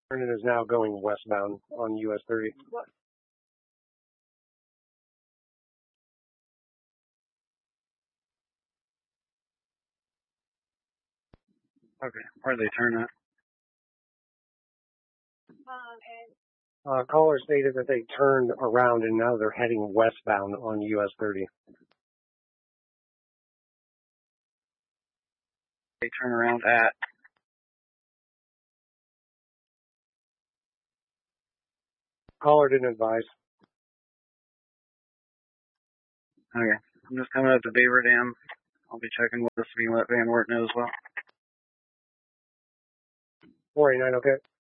Vernon is now going westbound on US 30. Okay, where'd they turn at? Caller stated that they turned around and now they're heading westbound on US 30. They turn around at? Caller didn't advise. Okay, I'm just coming up to Beaver Dam. I'll be checking with this to let Van Wert know as well. 489, okay.